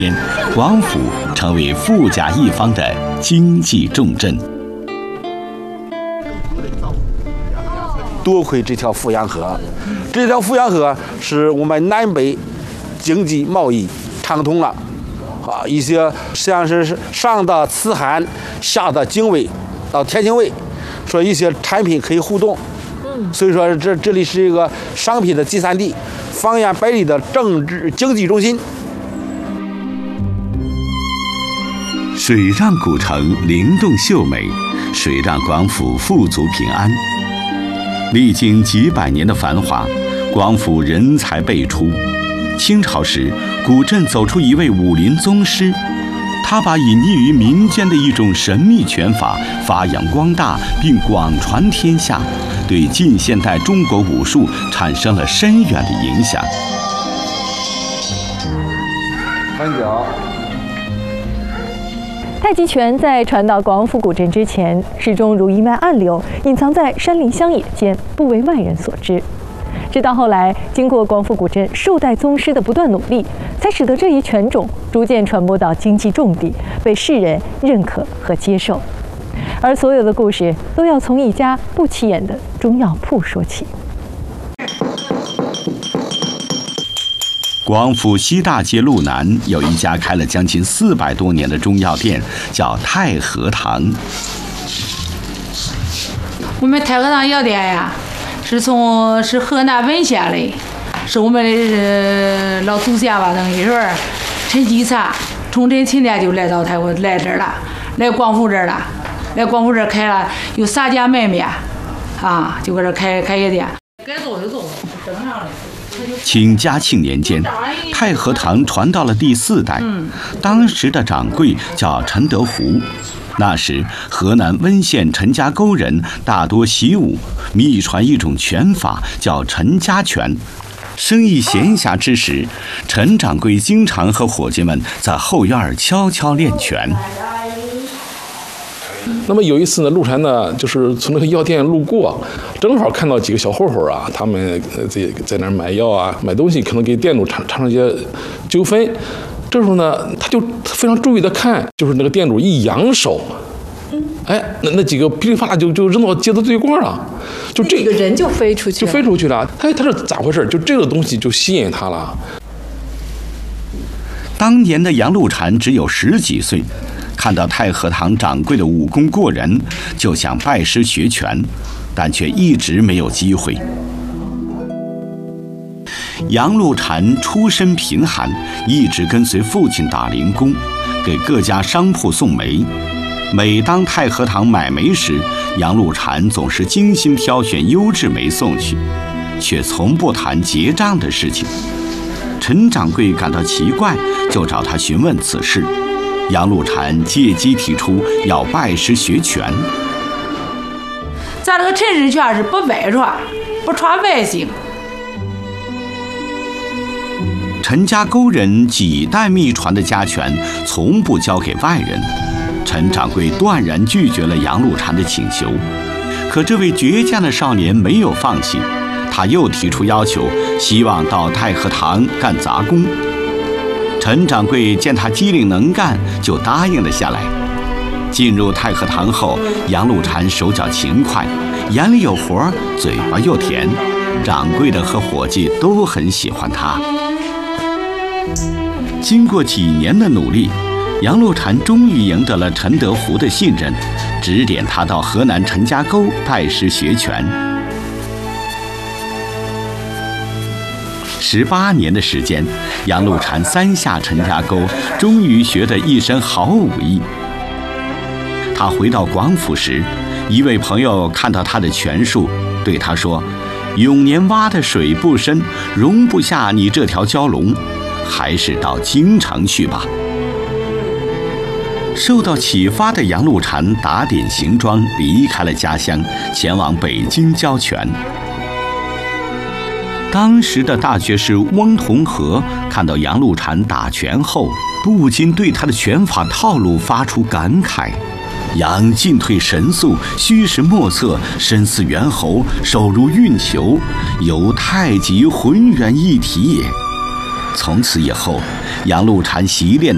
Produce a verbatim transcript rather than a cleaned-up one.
广府成为富甲一方的经济重镇。 多亏这条富阳河，这条富阳河使我们南北经济贸易畅通了。啊，一些像是上到慈海，下到泾渭，到天津卫，说一些产品可以互动。所以说这这里是一个商品的集散地，方圆百里的政治经济中心。 水让古城灵动秀美，水让广府富足平安。历经几百年的繁华，广府人才辈出。清朝时，古镇走出一位武林宗师，他把隐匿于民间的一种神秘拳法发扬光大，并广传天下，对近现代中国武术产生了深远的影响。 三角。 太极拳在传到广府古镇之前，始终如一脉暗流，隐藏在山林乡野间，不为外人所知。直到后来，经过广府古镇数代宗师的不断努力，才使得这一拳种逐渐传播到经济重地，被世人认可和接受。而所有的故事都要从一家不起眼的中药铺说起。 广府西大街路南有一家开了将近四百多年的中药店，叫太和堂。 我们太和堂药店呀，是从是河南文县的，是我们的、呃、老祖先吧，等于说陈继才从陈秦店就来到太和来这儿了，来广府这儿了，来广府这儿开了有三家门面，啊，就搁这开开一店，该做就做，正常的。 清嘉庆年间，太和堂传到了第四代，当时的掌柜叫陈德湖。那时，河南温县陈家沟人大多习武，秘传一种拳法叫陈家拳。生意闲暇之时，陈掌柜经常和伙计们在后院悄悄练拳。 那么有一次呢，陆禅呢，就是从那个药店路过，正好看到几个小混混啊，他们在在那儿买药啊，买东西，可能给店主产产生一些纠纷。这时候呢，他就非常注意的看，就是那个店主一扬手，哎，那那几个噼里啪啦就就扔到街的对过了，就这个人就飞出去了， 就飞出去了。他他是咋回事？就这个东西就吸引他了。 当年的杨露禅只有十几岁。看到太和堂掌柜的武功过人，就想拜师学拳，但却一直没有机会。杨露禅出身贫寒，一直跟随父亲打零工，给各家商铺送煤。每当太和堂买煤时，杨露禅总是精心挑选优质煤送去，却从不谈结账的事情。陈掌柜感到奇怪，就找他询问此事。杨露禅借机提出要拜师学拳。 咱这个陈氏拳是不外传，不传外行。 陈家沟人几代秘传的家拳，从不交给外人。陈掌柜断然拒绝了杨露禅的请求。可这位倔强的少年没有放弃，他又提出要求，希望到太和堂干杂工。陈掌柜见他机灵能干，就答应了下来。进入太和堂后，杨露禅手脚勤快，眼里有活，嘴巴又甜，掌柜的和伙计都很喜欢他。经过几年的努力，杨露禅终于赢得了陈德湖的信任，指点他到河南陈家沟拜师学拳。十八年的时间，杨露禅三下陈家沟，终于学得一身好武艺。他回到广府时，一位朋友看到他的拳术，对他说：“永年洼的水不深，容不下你这条蛟龙，还是到京城去吧。”受到启发的杨露禅打点行装，离开了家乡，前往北京教拳。当时的大学士翁同龢看到杨露禅打拳后，不禁对他的拳法套路发出感慨：杨进退神速，虚实莫测，身似猿猴，手如运球，犹太极浑圆一体也。从此以后，杨露禅习练的